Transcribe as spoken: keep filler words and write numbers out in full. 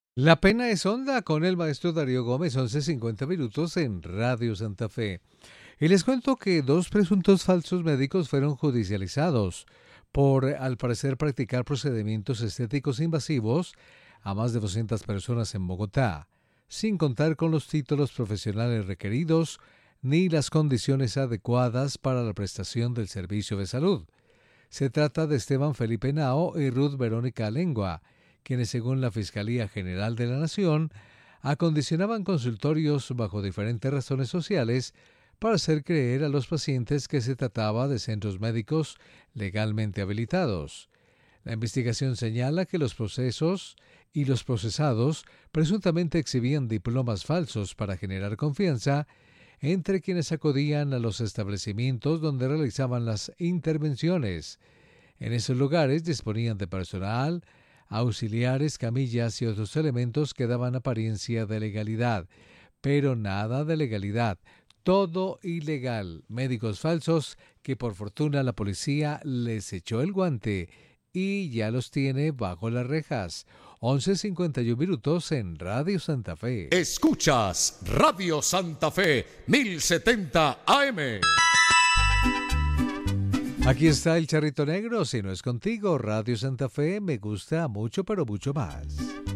La pena es honda con el maestro Darío Gómez, once cincuenta minutos en Radio Santa Fe. Y les cuento que dos presuntos falsos médicos fueron judicializados por, al parecer, practicar procedimientos estéticos invasivos a más de doscientas personas en Bogotá, sin contar con los títulos profesionales requeridos ni las condiciones adecuadas para la prestación del servicio de salud. Se trata de Esteban Felipe Nao y Ruth Verónica Lengua, quienes, según la Fiscalía General de la Nación, acondicionaban consultorios bajo diferentes razones sociales para hacer creer a los pacientes que se trataba de centros médicos legalmente habilitados. La investigación señala que los procesos y los procesados presuntamente exhibían diplomas falsos para generar confianza entre quienes acudían a los establecimientos donde realizaban las intervenciones. En esos lugares disponían de personal, auxiliares, camillas y otros elementos que daban apariencia de legalidad, pero nada de legalidad, todo ilegal, médicos falsos que por fortuna la policía les echó el guante y ya los tiene bajo las rejas. once cincuenta y uno minutos en Radio Santa Fe. Escuchas Radio Santa Fe mil setenta A M. Aquí está el charrito negro, si no es contigo, Radio Santa Fe me gusta mucho pero mucho más.